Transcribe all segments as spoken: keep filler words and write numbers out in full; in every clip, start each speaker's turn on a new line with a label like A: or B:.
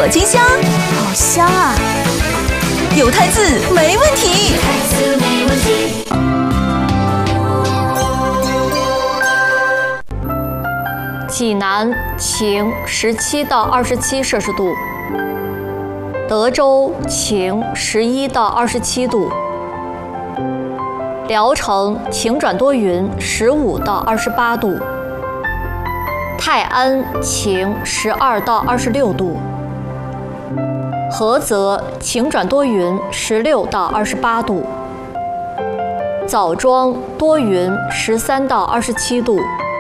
A: 火金香，
B: 好香啊！
A: 有汰渍没问题。
C: 济南晴十七到二十七摄氏度，德州晴十一到二十七度，聊城晴转多云十五到二十八度，泰安晴十二到二十六度，菏泽晴转多云十六到二十八度，枣庄多云十三到二十七度，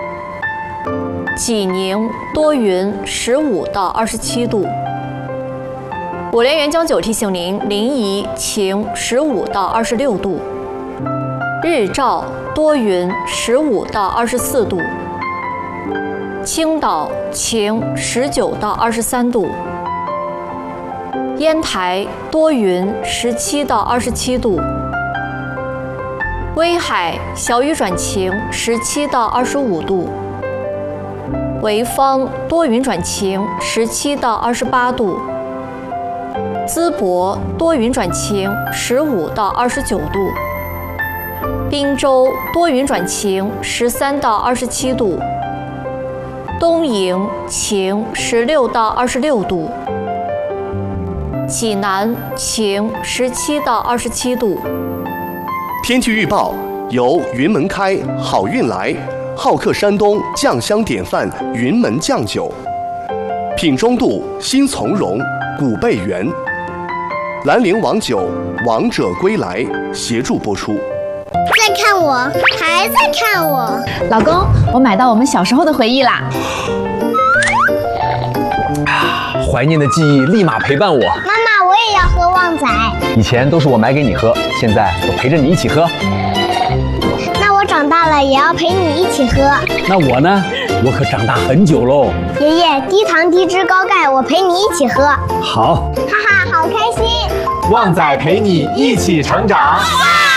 C: 济宁多云十五到二十七度，五连元将酒提醒您：临沂晴十五到二十六度，日照多云十五到二十四度，青岛晴十九到二十三度，烟台多云十七到二十七度，威海小雨转晴十七到二十五度，潍坊多云转晴十七到二十八度，淄博多云转晴十五到二十九度，滨州多云转晴十三到二十七度，东营晴十六到二十六度，济南晴十七到二十七度。
D: 天气预报由云门开好运来好客山东酱香典范云门酱酒，品中度新从容古贝园，兰陵王酒王者归来协助播出。
E: 在看我，还在看我。
B: 老公，我买到我们小时候的回忆啦。
F: 怀念的记忆立马陪伴我。
E: 妈妈，我也要喝旺仔。
F: 以前都是我买给你喝，现在我陪着你一起喝。
E: 那我长大了也要陪你一起喝。
F: 那我呢？我可长大很久喽。
E: 爷爷，低糖低脂高钙，我陪你一起喝。
F: 好。
E: 哈哈，好开心。
F: 旺仔陪你一起成长。